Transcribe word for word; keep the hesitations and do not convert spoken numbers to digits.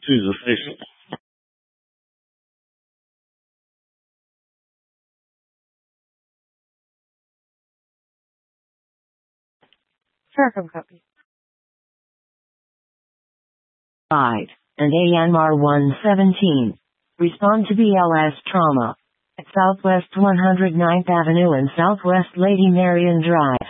To the station. Circumcopy. Right, and A M R one seventeen. Respond to B L S trauma. At Southwest one hundred ninth Avenue and Southwest Lady Marion Drive.